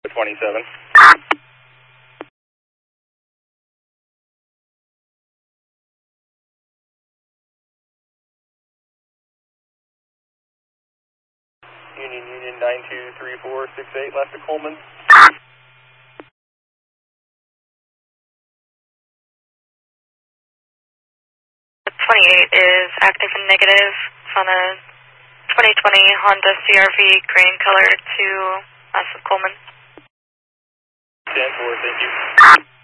27. Union 923468 left to Coleman. 28 is active and negative. It's on a 2020 Honda CRV green color to west of Coleman. 10-4, thank you.